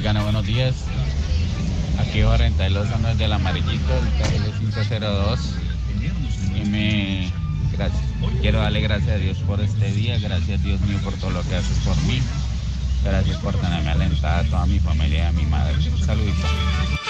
Gana, buenos días. Aquí va a rentar los zonas del amarillito, el KL 502. Gracias. Quiero darle gracias a Dios por este día. Gracias, Dios mío, por todo lo que haces por mí. Gracias por tenerme alentada a toda mi familia y a mi madre. Saludito.